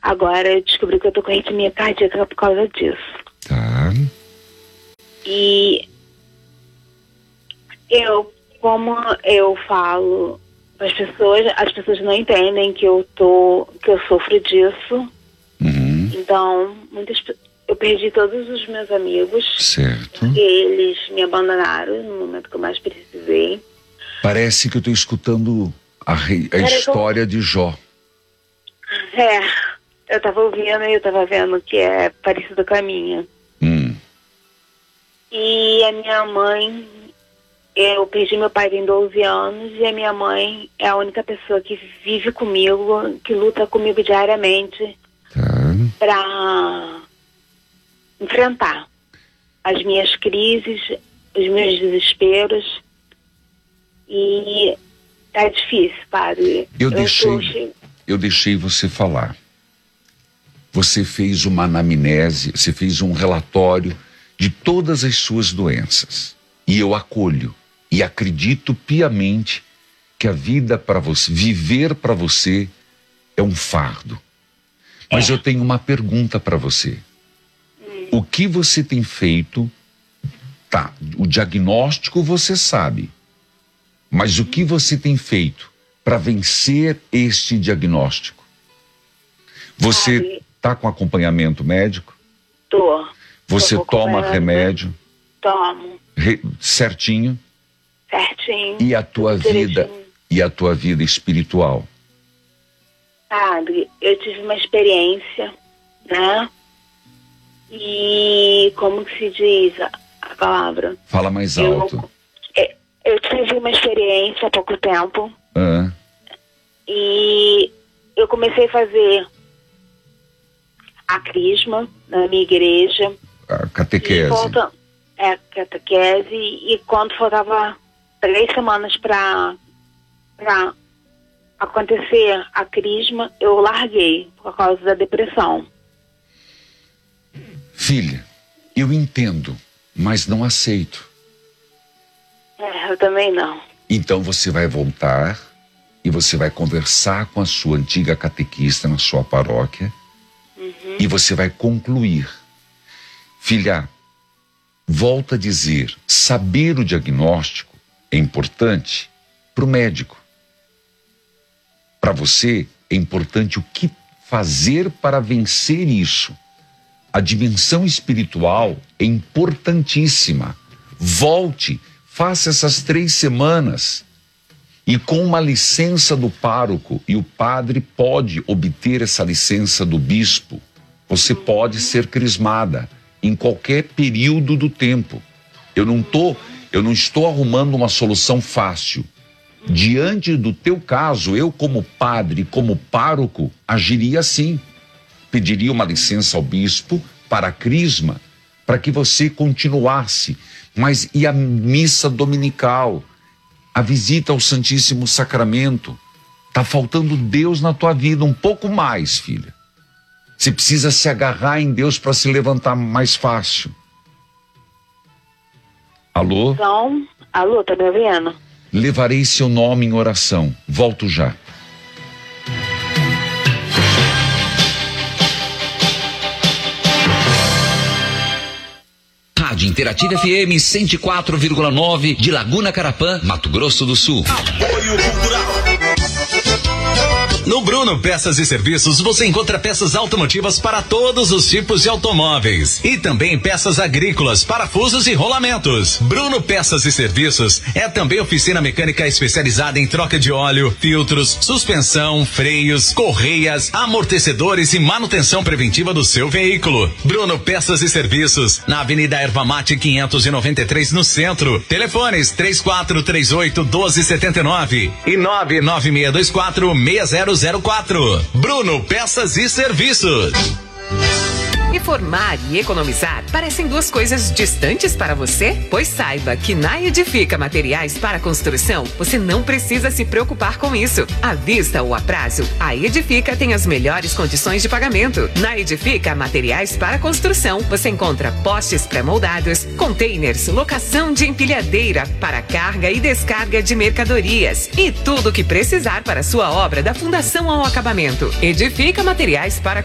Agora eu descobri que eu tô com arritmia cardíaca por causa disso. Tá. E como eu falo para as pessoas não entendem que eu sofro disso. Uhum. Então, eu perdi todos os meus amigos. Certo. Porque eles me abandonaram no momento que eu mais precisei. Parece que eu tô escutando a história de Jó. Eu tava ouvindo e eu tava vendo que é parecido com a minha. E a minha mãe, eu perdi meu pai tem 12 anos e a minha mãe é a única pessoa que vive comigo, que luta comigo diariamente para enfrentar as minhas crises, os meus desesperos. E tá difícil, padre. Eu deixei você falar. Você fez uma anamnese, você fez um relatório de todas as suas doenças. E eu acolho e acredito piamente que a vida para você, viver para você é um fardo. Mas eu tenho uma pergunta para você. O que você tem feito? Tá, o diagnóstico você sabe. Mas o que você tem feito para vencer este diagnóstico? Você está com acompanhamento médico? Tô. Você toma remédio? Tomo. Certinho? Certinho. E a tua vida? E a tua vida espiritual? Padre, eu tive uma experiência, né? E como que se diz a palavra? Fala mais alto. Eu tive uma experiência há pouco tempo. E eu comecei a fazer a crisma na minha igreja. A catequese. Catequese. E quando faltava 3 semanas para acontecer a crisma, eu larguei por causa da depressão. Filha, eu entendo, mas não aceito. Eu também não. Então você vai voltar e você vai conversar com a sua antiga catequista na sua paróquia e você vai concluir. Filha, volta a dizer, saber o diagnóstico é importante para o médico. Para você é importante o que fazer para vencer isso. A dimensão espiritual é importantíssima. Volte. Faça essas 3 semanas e com uma licença do pároco, e o padre pode obter essa licença do bispo, você pode ser crismada em qualquer período do tempo. Eu não estou arrumando uma solução fácil. Diante do teu caso, eu como padre, como pároco, agiria assim. Pediria uma licença ao bispo para a crisma, para que você continuasse. Mas e a missa dominical? A visita ao Santíssimo Sacramento? Tá faltando Deus na tua vida um pouco mais, filha. Você precisa se agarrar em Deus para se levantar mais fácil. Alô? Então, alô, tá me ouvindo? Levarei seu nome em oração. Volto já. Rádio Interativa FM 104,9 de Laguna Carapã, Mato Grosso do Sul. Apoio Cultural. No Bruno Peças e Serviços você encontra peças automotivas para todos os tipos de automóveis e também peças agrícolas, parafusos e rolamentos. Bruno Peças e Serviços é também oficina mecânica especializada em troca de óleo, filtros, suspensão, freios, correias, amortecedores e manutenção preventiva do seu veículo. Bruno Peças e Serviços, na Avenida Erva Mate 593 no centro. Telefones 3438-1279 e 99624-6004. Bruno Peças e Serviços. Reformar e economizar parecem 2 coisas distantes para você? Pois saiba que na Edifica Materiais para Construção você não precisa se preocupar com isso. À vista ou a prazo, a Edifica tem as melhores condições de pagamento. Na Edifica Materiais para Construção você encontra postes pré-moldados, containers, locação de empilhadeira para carga e descarga de mercadorias e tudo o que precisar para sua obra da fundação ao acabamento. Edifica Materiais para